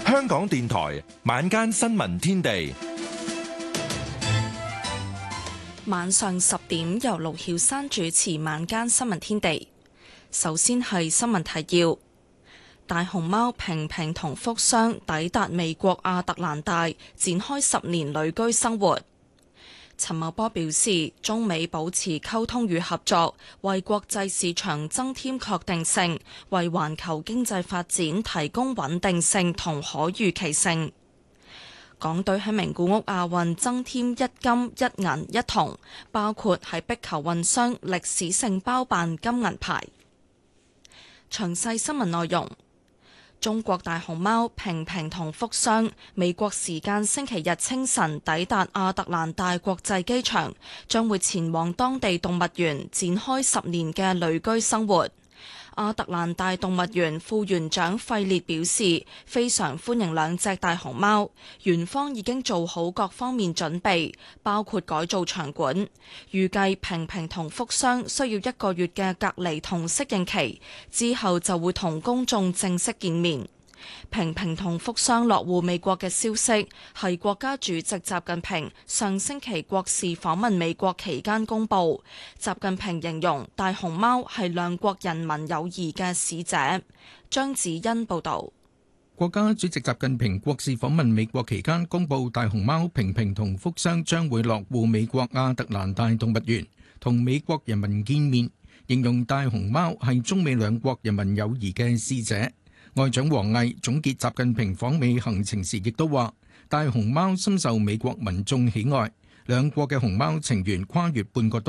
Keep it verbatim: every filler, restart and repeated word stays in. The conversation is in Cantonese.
香港電台晚間新聞天地， 晚上十點由盧曉山主持晚間新聞天地。首先係新聞提要：大熊貓平平同福箱抵達美國亞特蘭大，展開十年旅居生活。陳茂波表示，中美保持溝通與合作，為國際市場增添確定性，為環球經濟發展提供穩定性同可預期性。港隊喺名古屋亞運增添一金一銀一銅，包括喺壁球混雙歷史性包辦金銀牌。詳細新聞內容。中國大熊貓平平同福箱美國時間星期日清晨抵達亞特蘭大國際機場，將會前往當地動物園展開十年嘅旅居生活。亞特蘭大動物園副園長費列表示，非常歡迎兩隻大熊貓，園方已經做好各方面準備，包括改造場館。預計平平同福箱需要一個月嘅隔離同適應期，之後就會同公眾正式見面。平平同福箱落戶美國嘅消息係國家主席習近平上星期國事訪問美國期間公布。習近平形容大熊貓係兩國人民友誼嘅使者。張子欣報道。 國家主席習近平國事訪問美國期間公布，大熊貓平平同福箱將會落戶美國亞特蘭大動物園，同美國人民見面，形容大熊貓係中美兩國人民友誼嘅使者。外長王毅總結習近平訪美行程時，亦都話大熊貓深受美國民眾喜愛，兩國嘅熊貓情緣跨越半個